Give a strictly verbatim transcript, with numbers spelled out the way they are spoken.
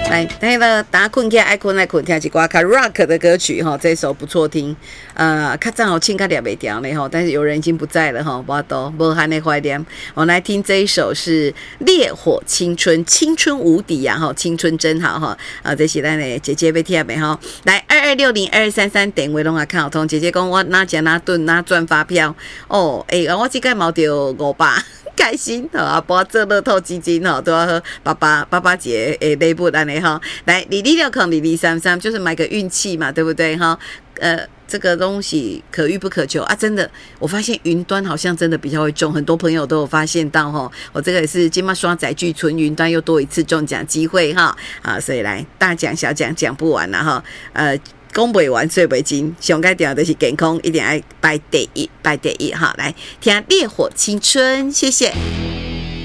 来，那个大家困起来爱困爱困，听一挂较 rock 的歌曲哈，这首不错听。呃，较早我唱较念袂掉呢哈，但是有人已经不在了哈，我都无喊你怀念。我来听这一首是《烈火青春》，青春无敌呀哈，青春真好哈。啊，这是咱的姐姐要听没哈？来，二二六零二二三三电话拢啊看好通。姐姐讲我哪吃哪顿哪赚发票哦，诶、欸，我这个毛着五百。开心吼，啊，包做乐透基金吼，都要喝爸爸爸爸节诶礼物安尼哈。来，二二六空二二三三，就是买个运气嘛，对不对哈？呃，这个东西可遇不可求啊！真的，我发现云端好像真的比较会中，很多朋友都有发现到哈。我这个也是今麦刷载具存云端又多一次中奖机会哈啊，所以来大奖小奖讲不完了哈。呃。讲不完睡不精，上该重要的是健康，一定要排第一，排第一哈！来听《烈火青春》，谢谢。